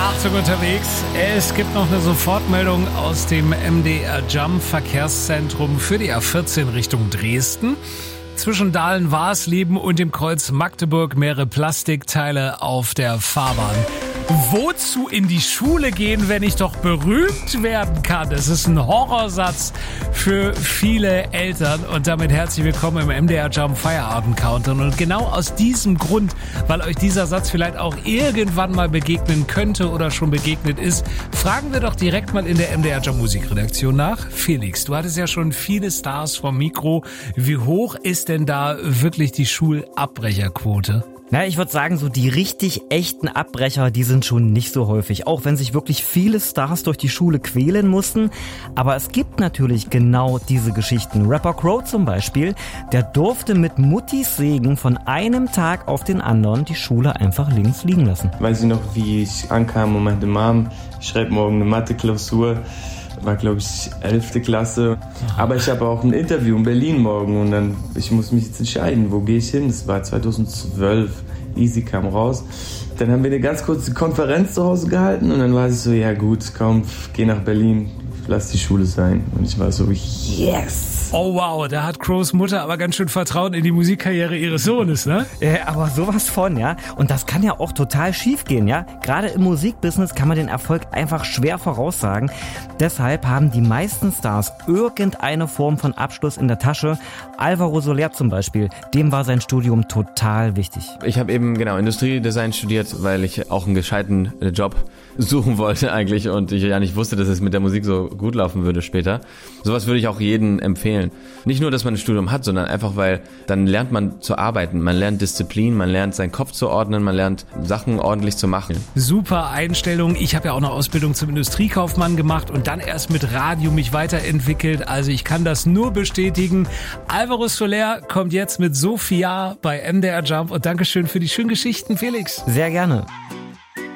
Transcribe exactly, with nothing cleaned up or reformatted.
Achtung unterwegs, es gibt noch eine Sofortmeldung aus dem M D R Jump Verkehrszentrum für die A vierzehn Richtung Dresden. Zwischen Dahlen-Warsleben und dem Kreuz Magdeburg mehrere Plastikteile auf der Fahrbahn. Wozu in die Schule gehen, wenn ich doch berühmt werden kann? Das ist ein Horrorsatz für viele Eltern. Und damit herzlich willkommen im M D R Jump Feierabend Countdown. Und genau aus diesem Grund, weil euch dieser Satz vielleicht auch irgendwann mal begegnen könnte oder schon begegnet ist, fragen wir doch direkt mal in der M D R Jump Musikredaktion nach. Felix, du hattest ja schon viele Stars vom Mikro. Wie hoch ist denn da wirklich die Schulabbrecherquote? Na, ich würde sagen, so die richtig echten Abbrecher, die sind schon nicht so häufig. Auch wenn sich wirklich viele Stars durch die Schule quälen mussten. Aber es gibt natürlich genau diese Geschichten. Rapper Crow zum Beispiel, der durfte mit Muttis Segen von einem Tag auf den anderen die Schule einfach links liegen lassen. Weiß ich noch, wie ich ankam und meinte, Mom, ich schreibe morgen eine Mathe-Klausur. War, glaube ich, elfte Klasse. Aber ich habe auch ein Interview in Berlin morgen und dann, ich muss mich jetzt entscheiden, wo gehe ich hin? Das war zweitausendzwölf, Easy kam raus. Dann haben wir eine ganz kurze Konferenz zu Hause gehalten und dann war ich so, ja gut, komm, geh nach Berlin, lass die Schule sein. Und ich war so, yes! Oh wow, da hat Crows Mutter aber ganz schön Vertrauen in die Musikkarriere ihres Sohnes, ne? Äh, aber sowas von, ja. Und das kann ja auch total schief gehen, ja. Gerade im Musikbusiness kann man den Erfolg einfach schwer voraussagen. Deshalb haben die meisten Stars irgendeine Form von Abschluss in der Tasche. Alvaro Soler zum Beispiel, dem war sein Studium total wichtig. Ich habe eben genau Industriedesign studiert, weil ich auch einen gescheiten Job suchen wollte eigentlich und ich ja nicht wusste, dass es mit der Musik so gut laufen würde später. Sowas würde ich auch jedem empfehlen. Nicht nur, dass man ein Studium hat, sondern einfach, weil dann lernt man zu arbeiten, man lernt Disziplin, man lernt seinen Kopf zu ordnen, man lernt Sachen ordentlich zu machen. Super Einstellung. Ich habe ja auch eine Ausbildung zum Industriekaufmann gemacht und dann erst mit Radio mich weiterentwickelt. Also ich kann das nur bestätigen. Alvaro Soler kommt jetzt mit Sophia bei M D R Jump und Dankeschön für die schönen Geschichten, Felix. Sehr gerne.